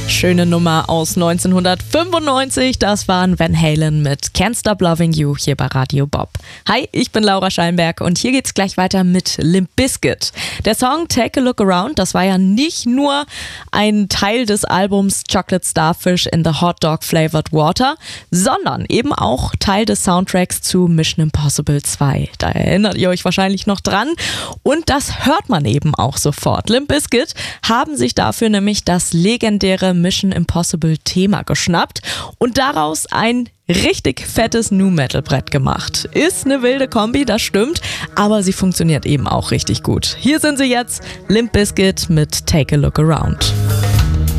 Schöne Nummer aus 1995, das waren Van Halen mit Can't Stop Loving You hier bei Radio Bob. Hi, ich bin Laura Scheinberg und hier geht's gleich weiter mit Limp Bizkit. Der Song Take a Look Around, das war ja nicht nur ein Teil des Albums Chocolate Starfish in the Hot Dog Flavored Water, sondern eben auch Teil des Soundtracks zu Mission Impossible 2. Da erinnert ihr euch wahrscheinlich noch dran und das hört man eben auch sofort. Limp Bizkit haben sich dafür nämlich das legendäre Mission Impossible Thema geschnappt und daraus ein richtig fettes Nu-Metal-Brett gemacht. Ist eine wilde Kombi, das stimmt, aber sie funktioniert eben auch richtig gut. Hier sind sie jetzt, Limp Bizkit mit Take a Look Around.